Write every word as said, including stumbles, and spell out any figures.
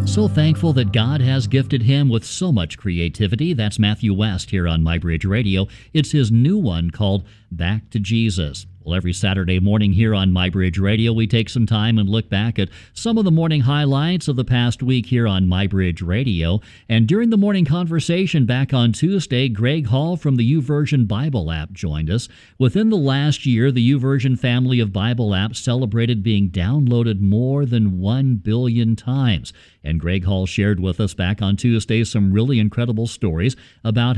So thankful that God has gifted him with so much creativity. That's Matthew West here on MyBridge Radio. It's his new one called Back to Jesus. Well, every Saturday morning here on MyBridge Radio, we take some time and look back at some of the morning highlights of the past week here on MyBridge Radio. And during the morning conversation back on Tuesday, Greg Hall from the YouVersion Bible app joined us. Within the last year, the YouVersion family of Bible apps celebrated being downloaded more than one billion times. And Greg Hall shared with us back on Tuesday some really incredible stories about